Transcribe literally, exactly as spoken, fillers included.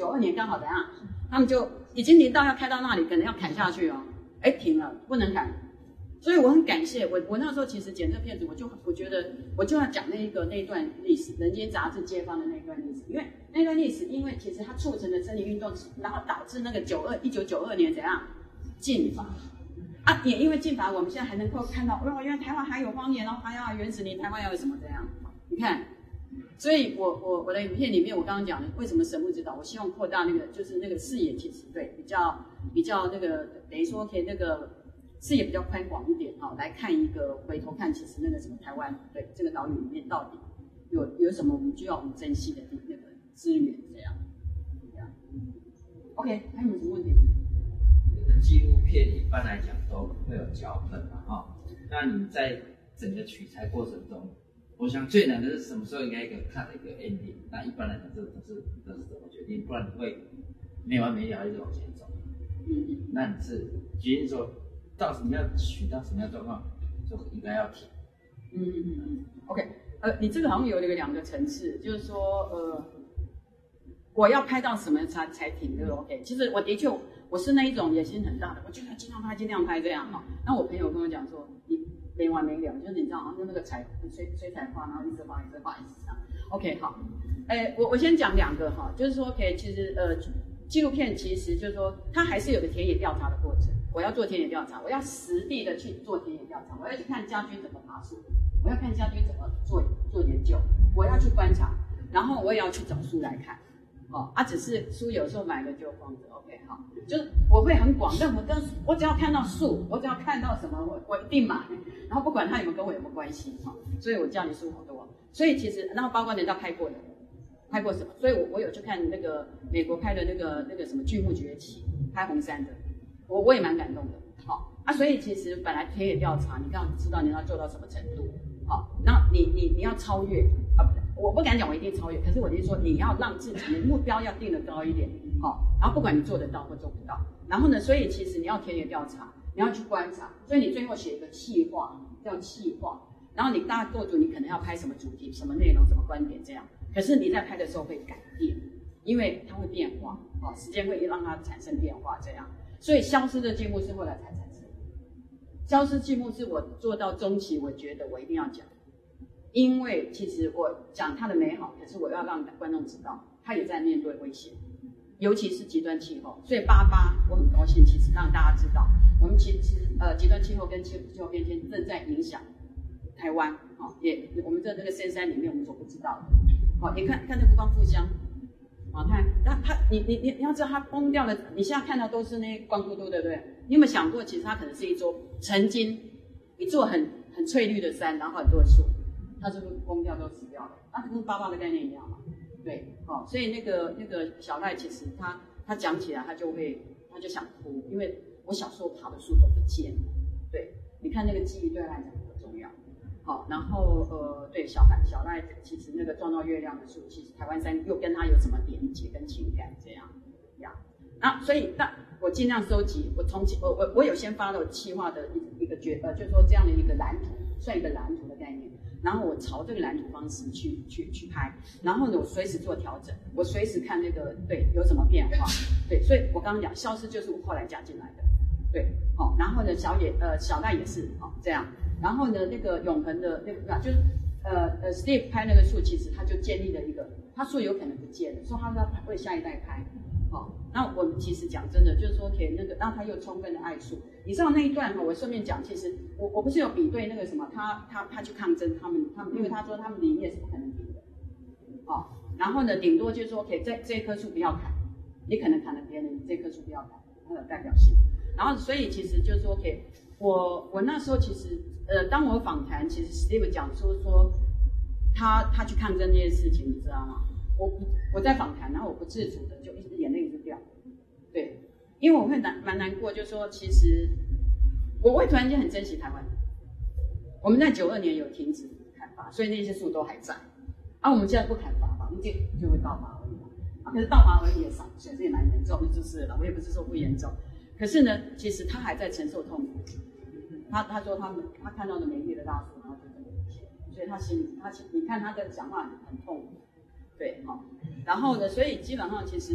九二年刚好怎样，他们就已经临到要开到那里，可能要砍下去哦，哎停了，不能砍。所以我很感谢我，我那时候其实剪这片子，我就我觉得我就要讲那一个那一段历史，《人间杂志》揭发的那一段历史，因为那段历史，因为其实它促成了森林运动，然后导致那个九二一九九二年怎样禁伐啊，也因为禁伐，我们现在还能够看到，哦，原来台湾还有荒野，然后还要原始林，台湾要有什么这样，你看。所以我我我的影片里面，我刚刚讲的为什么神木指导，我希望扩大那个就是那个视野，其实对比较比较那个等于说可以那个视野比较宽广一点哈、哦，来看一个回头看，其实那个什么台湾对这个岛屿里面到底有有什么我们需要我们珍惜的那个资源这样这样。OK， 还有没有什么问题？ 纪录片一般来讲都会有脚本嘛哈、哦，那你在整个取材过程中。我想最难的是什么时候应该一个看一个 ending， 那一般来讲这都是都是怎么决定？不然你会没完没了一直往前走。嗯嗯，那你是决定说到什么要取到什么样状况就应该要停。 嗯嗯嗯嗯 ，OK， 呃，你这个好像有一个两个层次，就是说呃，我要拍到什么才才停对 OK？ 其实我的确我是那一种野心很大的，我就要尽量拍尽量拍这样哈。那我朋友跟我讲说你。没完没了，就是你知道，就那个彩水水彩画，然后一直画，一直画，一直这样。OK， 好，哎，我我先讲两个哈，就是说 ，OK， 其实呃，纪录片其实就是说，它还是有个田野调查的过程。我要做田野调查，我要实地的去做田野调查，我要去看家居怎么爬树，我要看家居怎么做做研究，我要去观察，然后我也要去找书来看。哦，啊，只是书有时候买了就放着 ，OK， 好，就是我会很广，任何跟我只要看到树，我只要看到什么，我我一定买，然后不管它有没有跟我有没有关系，哈、哦，所以我教你书好多，所以其实，然后包括人家拍过的，拍过什么，所以我我有去看那个美国拍的那个那个什么巨木崛起，拍红山的，我我也蛮感动的，好、哦，啊，所以其实本来田野调查，你刚刚知道你要做到什么程度，好、哦，那你你你要超越啊。我不敢讲我一定超越，可是我就是说你要让自己的目标要定得高一点，好、哦，然后不管你做得到或做不到，然后呢，所以其实你要田野调查，你要去观察，所以你最后写一个企划，叫企划，然后你大做主，你可能要拍什么主题、什么内容、什么观点这样，可是你在拍的时候会改变，因为它会变化，哦，时间会让它产生变化这样，所以消失的节目是后来才产生，消失节目是我做到中期，我觉得我一定要讲。因为其实我讲它的美好，可是我要让观众知道，它也在面对危险，尤其是极端气候。所以八八我很高兴，其实让大家知道，我们其实呃极端气候跟气气候变迁正在影响台湾，哦，也我们在这个深山里面我们所不知道的，好、哦，你看看这个光复乡，啊、哦，看它它你你你你要知道它崩掉了，你现在看到都是那些光秃秃，对不对？你有没有想过，其实它可能是一座曾经一座很很翠绿的山，然后很多的树。它是不是崩掉都死掉了？那、啊、就跟八八的概念一样嘛，对，哦，所以那个那个小赖其实他他讲起来他就会他就想哭，因为我小时候爬的树都不见了，对，你看那个记忆对他来讲很重要，好、哦，然后呃对小赖小赖其实那个撞到月亮的树，其实台湾山又跟他有什么连结跟情感这样呀？那所以那我尽量收集，我从我我我有先发了企划的一一个决呃，就是说这样的一个蓝图，算一个蓝图的概念。然后我朝这个蓝图方式去去去拍，然后呢，我随时做调整，我随时看那个对有什么变化，对，所以我刚刚讲消失就是我后来加进来的，对，好、哦，然后呢，小野呃小赖也是好、哦、这样，然后呢，那个永恒的那个就是呃呃 Steve 拍那个树，其实他就建立了一个，他树有可能不见了，说他要为下一代拍，好、哦，那我们其实讲真的就是说可以那个，让他又充分的爱树。你知道那一段哈，我顺便讲，其实我我不是有比对那个什么，他他他去抗争，他们他们，因为他说他们林业是不可能停的，哦，然后呢，顶多就是说，可以这这棵树不要砍，你可能砍了别人，这棵树不要砍，它有代表性。然后所以其实就是说，可以，我我那时候其实呃，当我访谈，其实 Steve 讲说说他他去抗争这件事情，你知道吗？我我在访谈，然后我不自主的就一直眼泪一直掉，对。因为我会难蛮难过，就是说，其实我会突然间很珍惜台湾。我们在九二年有停止砍伐，所以那些树都还在。啊，我们现在不砍伐吧，我们就就会盗伐而已。啊，可是盗伐而已也少，损失也蛮严重的，就是了。我也不是说不严重，可是呢，其实他还在承受痛苦。他他说他们他看到的美丽的大树，然后就这么不见，所以他心里他你看他的讲话很痛苦，对，好、哦。然后呢，所以基本上其实。